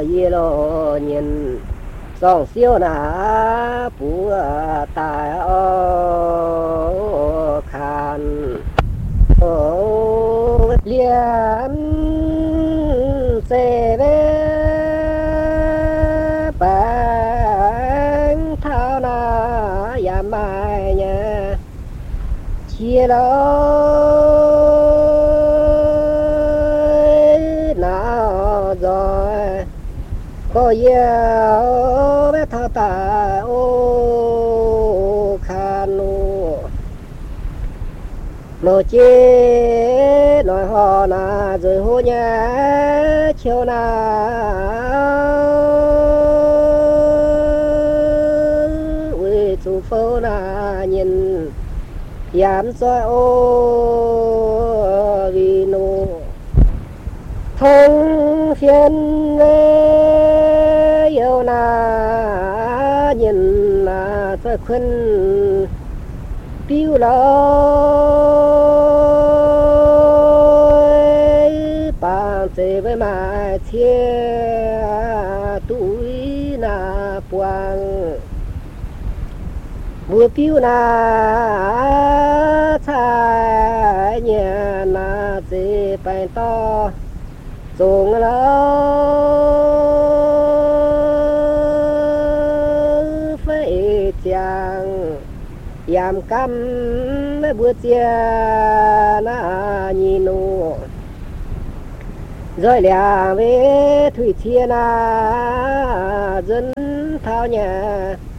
ye lo nhìn song siêu na bùa tài ô khan ô liên xe về bán thao na ya mai nha chia lối nào rồi có yêu bé thao ta ô khan lô chế nói họ na rồi hô nhá chiều na ui chú phố na nhìn yam soi ô vì nô thông phiền lê yêu na nhìn na soi khuyên tiêu lối bàn chế với mà chia túi na quang mùa tiêu na thay nhà na chế bài to dùng nó phải chàng yam cam bữa chia na nhìn nụ rồi là với thủy thiên na dân thao nhà